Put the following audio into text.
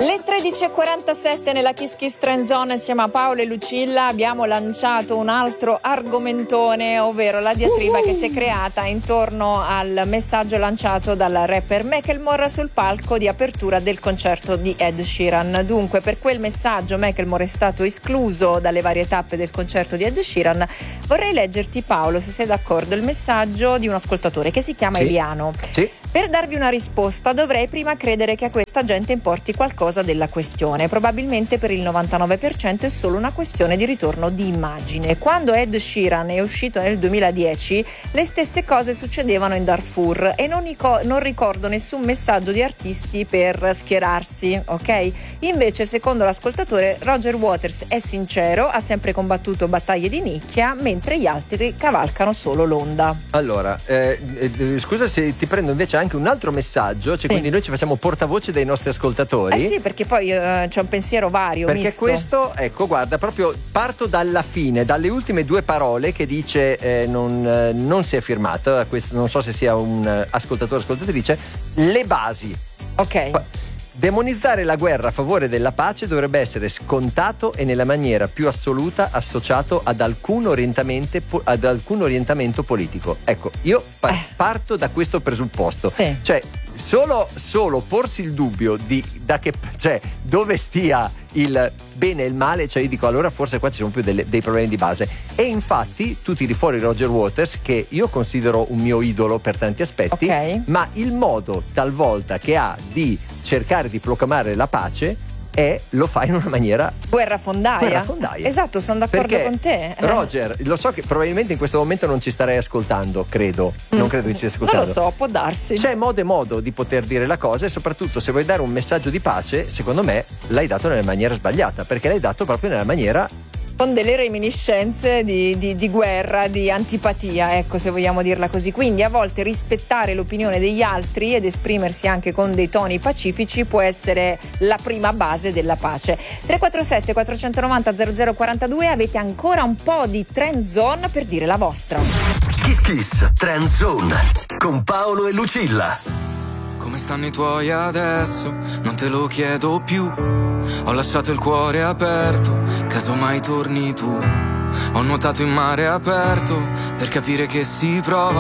Le 13.47 nella Kiss Kiss Trend Zone insieme a Paolo e Lucilla abbiamo lanciato un altro argomentone, ovvero la diatriba che si è creata intorno al messaggio lanciato dal rapper Macklemore sul palco di apertura del concerto di Ed Sheeran. Dunque, per quel messaggio Macklemore è stato escluso dalle varie tappe del concerto di Ed Sheeran. Vorrei leggerti, Paolo, se sei d'accordo, il messaggio di un ascoltatore che si chiama Eliano. Sì. Per darvi una risposta dovrei prima credere che a questa gente importi qualcosa della questione. Probabilmente per il 99% è solo una questione di ritorno di immagine. Quando Ed Sheeran è uscito nel 2010, le stesse cose succedevano in Darfur e non ricordo nessun messaggio di artisti per schierarsi, ok? Invece, secondo l'ascoltatore, Roger Waters è sincero, ha sempre combattuto battaglie di nicchia, mentre gli altri cavalcano solo l'onda. Allora, scusa se ti prendo invece anche un altro messaggio, cioè quindi noi ci facciamo portavoce dei nostri ascoltatori. Sì, perché poi c'è un pensiero vario, perché misto. Questo, ecco, guarda, proprio parto dalla fine, dalle ultime due parole che dice non si è firmato, questo, non so se sia un ascoltatore o ascoltatrice, le basi. Ok. Demonizzare la guerra a favore della pace dovrebbe essere scontato e nella maniera più assoluta associato ad alcun orientamento politico. Ecco, io parto da questo presupposto. Sì. Cioè, solo porsi il dubbio di dove stia il bene e il male, cioè io dico allora forse qua ci sono più dei problemi di base. E infatti tu tiri fuori Roger Waters, che io considero un mio idolo per tanti aspetti, ma il modo talvolta che ha di cercare di proclamare la pace lo fa in una maniera guerrafondaia. Esatto, sono d'accordo perché con te. Roger, lo so che probabilmente in questo momento non ci starei ascoltando, non credo che ci stia ascoltando. Non lo so, può darsi. C'è modo e modo di poter dire la cosa, e soprattutto se vuoi dare un messaggio di pace, secondo me l'hai dato nella maniera sbagliata, perché l'hai dato proprio nella maniera con delle reminiscenze di guerra, di antipatia, ecco, se vogliamo dirla così. Quindi a volte rispettare l'opinione degli altri ed esprimersi anche con dei toni pacifici può essere la prima base della pace. 347 490 0042, avete ancora un po' di Trend Zone per dire la vostra. Kiss Kiss Trend Zone con Paolo e Lucilla. Come stanno i tuoi adesso? Non te lo chiedo più. Ho lasciato il cuore aperto, caso mai torni tu. Ho nuotato in mare aperto per capire che si prova